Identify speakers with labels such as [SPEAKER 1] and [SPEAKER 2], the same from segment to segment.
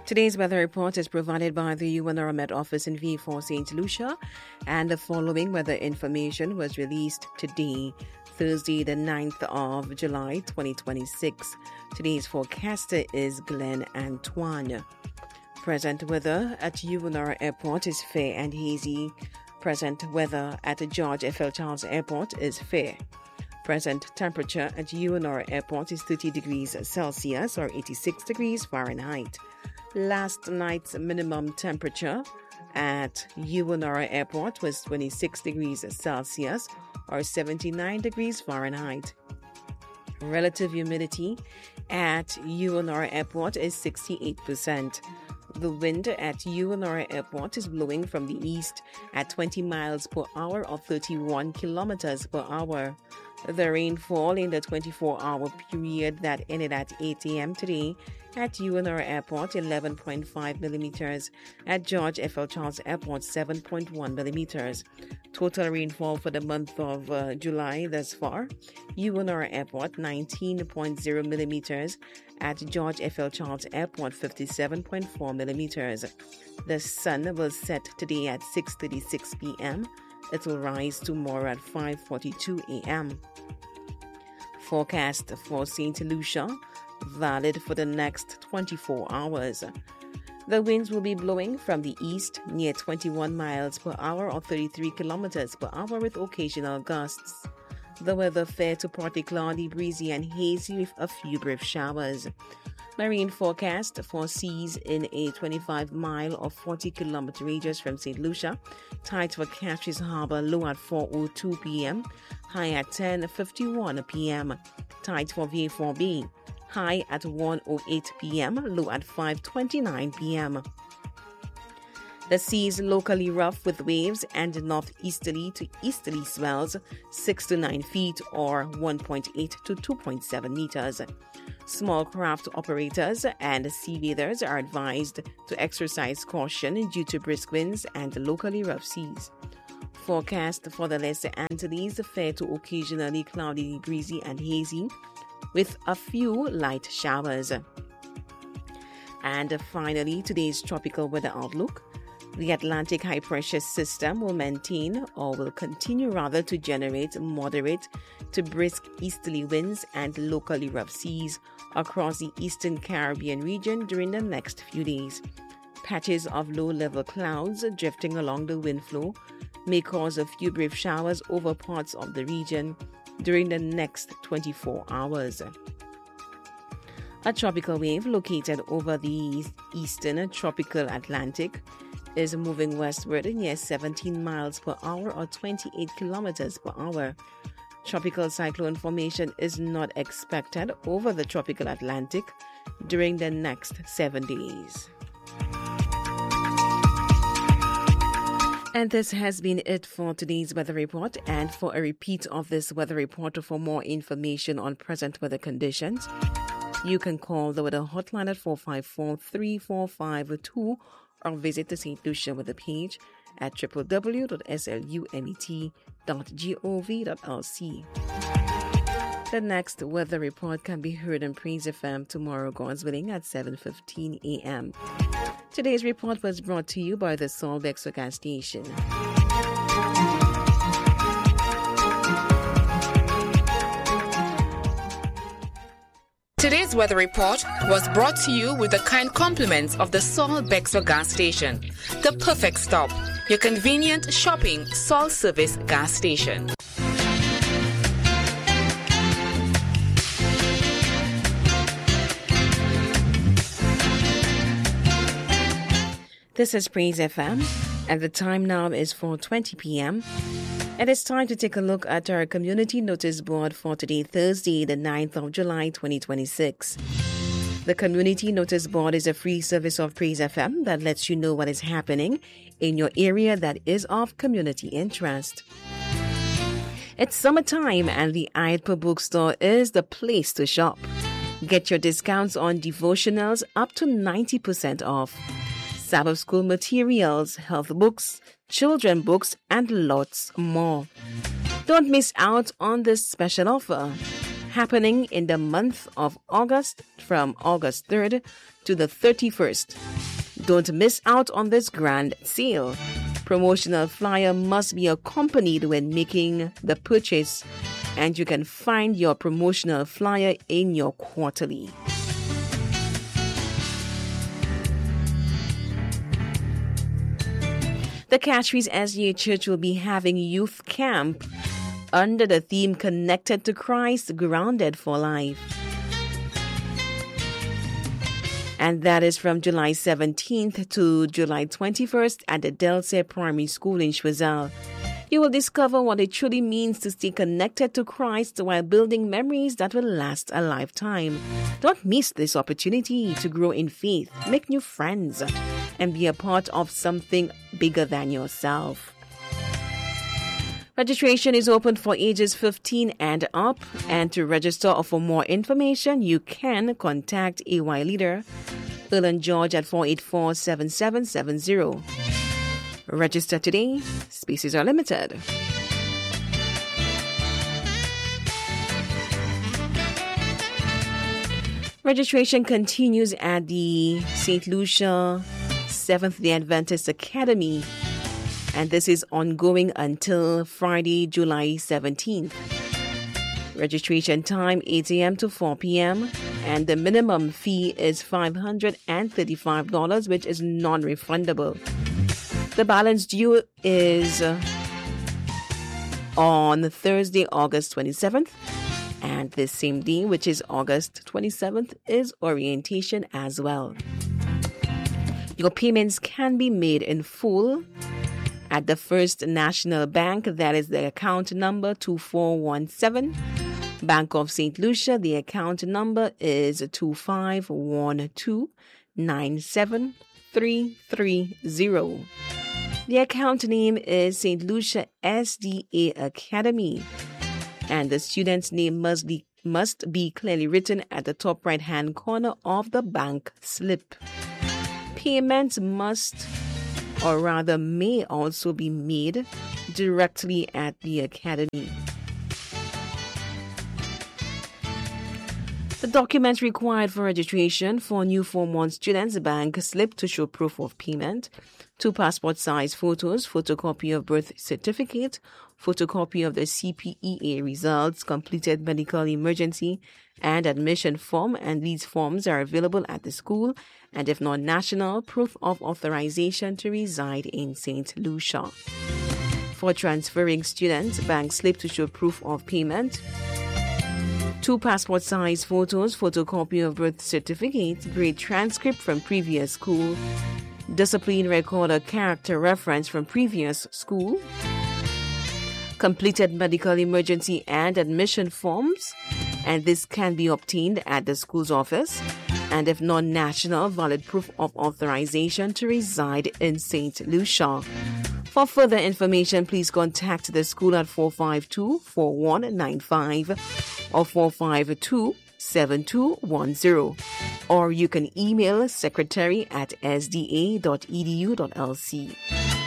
[SPEAKER 1] Today's weather report is provided by the UNR Met Office in V4 St. Lucia, and the following weather information was released today, Thursday, the 9th of July, 2026. Today's forecaster is Glenn Antoine. Present weather at UNR Airport is fair and hazy. Present weather at George F. L. Charles Airport is fair. Present temperature at UNR Airport is 30 degrees Celsius or 86 degrees Fahrenheit. Last night's minimum temperature at UNR Airport was 26 degrees Celsius or 79 degrees Fahrenheit. Relative humidity at UNR Airport is 68%. The wind at UNR Airport is blowing from the east at 20 miles per hour or 31 kilometers per hour. The rainfall in the 24-hour period that ended at 8 a.m. today at UNR Airport, 11.5 millimeters. At George F. L. Charles Airport, 7.1 millimeters. Total rainfall for the month of July thus far, UNR Airport, 19.0 millimeters. At George F. L. Charles Airport, 57.4 millimeters. The sun will set today at 6:36 p.m. It will rise tomorrow at 5:42 a.m. Forecast for St. Lucia, valid for the next 24 hours. The winds will be blowing from the east near 21 miles per hour or 33 kilometers per hour with occasional gusts. The weather fair to partly cloudy, breezy and hazy with a few brief showers. Marine forecast foresees in a 25-mile or 40-kilometer radius from St. Lucia. Tide for Castries Harbour low at 4:02 p.m., high at 10:51 p.m. Tide for V4B high at 1:08 p.m., low at 5:29 p.m. The sea is locally rough with waves and northeasterly to easterly swells 6 to 9 feet or 1.8 to 2.7 meters. Small craft operators and sea bathers are advised to exercise caution due to brisk winds and locally rough seas. Forecast for the Lesser Antilles, fair to occasionally cloudy, breezy and hazy with a few light showers. And finally, today's tropical weather outlook. The Atlantic high pressure system will continue to generate moderate to brisk easterly winds and locally rough seas across the eastern Caribbean region during the next few days. Patches of low-level clouds drifting along the wind flow may cause a few brief showers over parts of the region during the next 24 hours. A tropical wave located over the eastern tropical Atlantic is moving westward near 17 miles per hour or 28 kilometers per hour. Tropical cyclone formation is not expected over the tropical Atlantic during the next 7 days. And this has been it for today's weather report. And for a repeat of this weather report or for more information on present weather conditions, you can call the weather hotline at 454-3452 or visit the St. Lucia weather page at www.slumet.gov.lc. The next weather report can be heard on Praise FM tomorrow, God's willing, at 7:15 a.m. Today's report was brought to you by the Saul Bexar gas station.
[SPEAKER 2] Today's weather report was brought to you with the kind compliments of the Saul Bexar gas station, the perfect stop, your convenient shopping Saul service gas station.
[SPEAKER 1] This is Praise FM, and the time now is 4:20 p.m. It is time to take a look at our community notice board for today, Thursday, the 9th of July, 2026. The community notice board is a free service of Praise FM that lets you know what is happening in your area that is of community interest. It's summertime and the Ayatpo bookstore is the place to shop. Get your discounts on devotionals up to 90% off. Sabbath school materials, health books, children books, and lots more. Don't miss out on this special offer. happening in the month of August from August 3rd to the 31st. Don't miss out on this grand sale. Promotional flyer must be accompanied when making the purchase, and you can find your promotional flyer in your quarterly. The Catchrees SDA Church will be having youth camp under the theme Connected to Christ, Grounded for Life. And that is from July 17th to July 21st at the Delsey Primary School in Choiseul. You will discover what it truly means to stay connected to Christ while building memories that will last a lifetime. Don't miss this opportunity to grow in faith, make new friends, and be a part of something bigger than yourself. Registration is open for ages 15 and up, and to register or for more information, you can contact AY Leader Earl and George at 484-7770. Register today. Spaces are limited. Registration continues at the St. Lucia Seventh-day Adventist Academy, and this is ongoing until Friday, July 17th. Registration time 8 a.m. to 4 p.m. and the minimum fee is $535, which is non-refundable. The balance due is on Thursday, August 27th, and this same day, which is August 27th, is orientation as well. Your payments can be made in full at the First National Bank. That is the account number 2417. Bank of St. Lucia, the account number is 2512-97330. The account name is St. Lucia SDA Academy, and the student's name must be clearly written at the top right-hand corner of the bank slip. Payments must, or rather may also be made directly at the academy. The documents required for registration for new Form 1 students: bank slip to show proof of payment, 2 passport-size photos, photocopy of birth certificate, photocopy of the CPEA results, completed medical emergency and admission form, and these forms are available at the school, and if not national, proof of authorization to reside in St. Lucia. For transferring students, bank slip to show proof of payment, 2 passport-size photos, photocopy of birth certificate, grade transcript from previous school, discipline record or character reference from previous school, completed medical emergency and admission forms, and this can be obtained at the school's office, and if non-national, valid proof of authorization to reside in St. Lucia. For further information, please contact the school at 452-4195 or 452-7210, or you can email secretary@sda.edu.lc.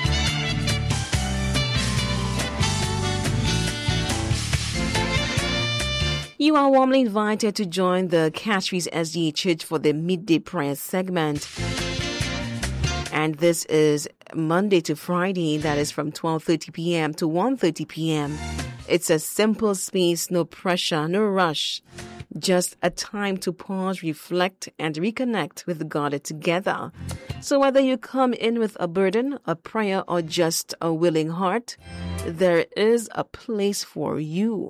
[SPEAKER 1] You are warmly invited to join the Catchrees SDA Church for the midday prayer segment. And this is Monday to Friday, that is from 12:30 p.m. to 1:30 p.m. It's a simple space, no pressure, no rush. Just a time to pause, reflect, and reconnect with God together. So whether you come in with a burden, a prayer, or just a willing heart, there is a place for you.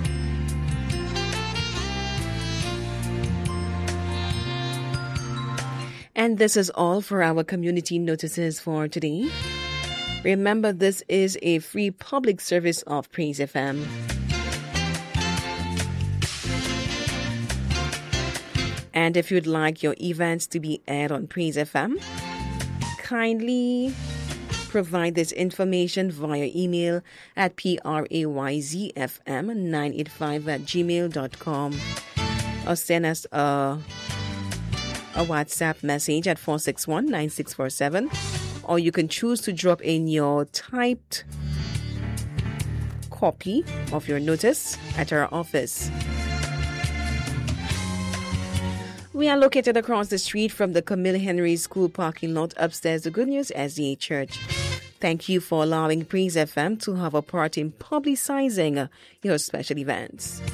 [SPEAKER 1] And this is all for our community notices for today. Remember, this is a free public service of Praise FM. And if you'd like your events to be aired on Praise FM, kindly provide this information via email at prayzfm985@gmail.com, or send us a WhatsApp message at 461-9647, or you can choose to drop in your typed copy of your notice at our office. We are located across the street from the Camille Henry School parking lot upstairs the Good News SDA Church. Thank you for allowing Breeze FM to have a part in publicizing your special events.